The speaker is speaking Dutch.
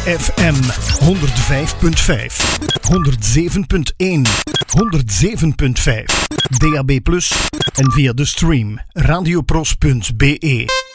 FM 105.5, 107.1, 107.5, DAB+ en via de stream radiopros.be.